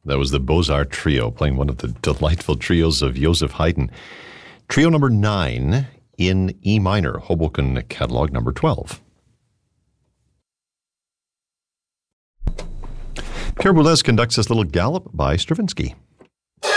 That was the Beaux-Arts Trio playing one of the delightful trios of Joseph Haydn. Trio number 9 in E minor, Hoboken catalog number 12. Pierre Boulez conducts this little gallop by Stravinsky.